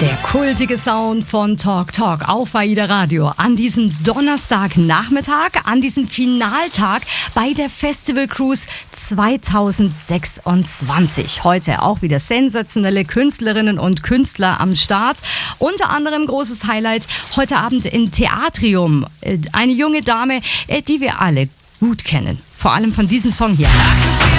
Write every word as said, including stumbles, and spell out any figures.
Der kultige Sound von Talk Talk auf AIDA Radio an diesem Donnerstagnachmittag, an diesem Finaltag bei der Festival Cruise zwanzig sechsundzwanzig. Heute auch wieder sensationelle Künstlerinnen und Künstler am Start. Unter anderem großes Highlight heute Abend im Theatrium. Eine junge Dame, die wir alle gut kennen. Vor allem von diesem Song hier.